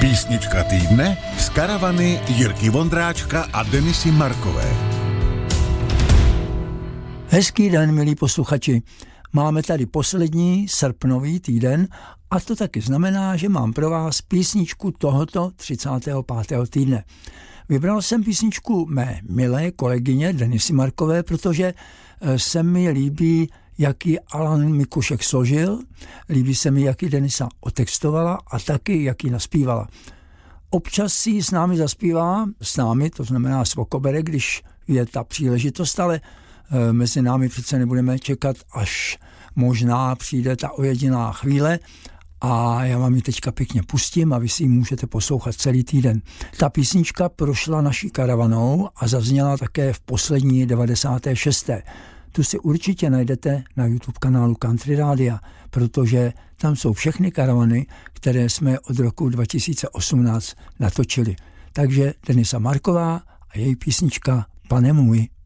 Písnička týdne z karavany Jirky Vondráčka a Denisy Markové. Hezký den, milí posluchači. Máme tady poslední srpnový týden a to taky znamená, že mám pro vás písničku tohoto 35. týdne. Vybral jsem písničku mé milé kolegyně Denisy Markové, protože se mi líbí, jak ji Alan Mikušek složil, líbí se mi, jak ji Denisa otextovala a taky, jak ji naspívala. Občas si s námi zaspívá, s námi, to znamená s Vokoberek, když je ta příležitost, ale mezi námi přece nebudeme čekat, až možná přijde ta ojediná chvíle a já vám ji teďka pěkně pustím a vy si ji můžete poslouchat celý týden. Ta písnička prošla naší karavanou a zazněla také v poslední 96. Tu si určitě najdete na YouTube kanálu Country Rádia, protože tam jsou všechny karavany, které jsme od roku 2018 natočili. Takže Denisa Marková a její písnička Pane můj.